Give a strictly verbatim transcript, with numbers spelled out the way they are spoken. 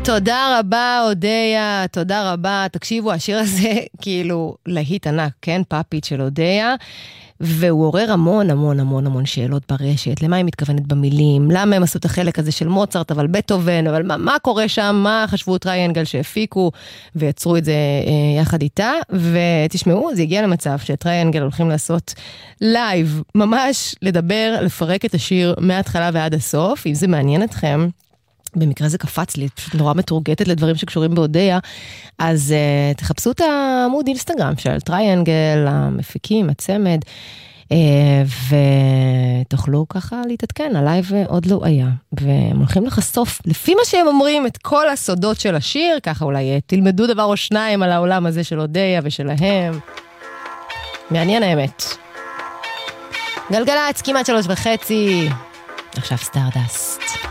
תודה רבה, אודיה, תודה רבה. תקשיבו, השיר הזה כאילו להיט ענק, כן? פאפית של אודיה, והוא עורר המון המון המון המון שאלות ברשת. למה היא מתכוונת במילים? למה הם עשו את החלק הזה של מוצרט, אבל בטהובן, אבל מה, מה קורה שם? מה חשבו טריינגל שהפיקו ויצרו את זה אה, יחד איתה? ותשמעו, זה הגיע למצב שטריינגל הולכים לעשות לייב, ממש לדבר, לפרק את השיר מההתחלה ועד הסוף. אם זה מעניין אתכם, במקרה זה קפץ לי, פשוט נורא מתורגטת לדברים שקשורים באודיה, אז uh, תחפשו את העמוד אינסטגרם של טריינגל, המפיקים, הצמד, uh, ותוכלו ככה להתעדכן, הלייב עוד לא היה, והם הולכים לחשוף, לפי מה שהם אומרים, את כל הסודות של השיר, ככה אולי תלמדו דבר או שניים על העולם הזה של אודיה ושלהם. מעניין האמת. גלגלצ, כמעט שלוש וחצי, עכשיו סטארדסט.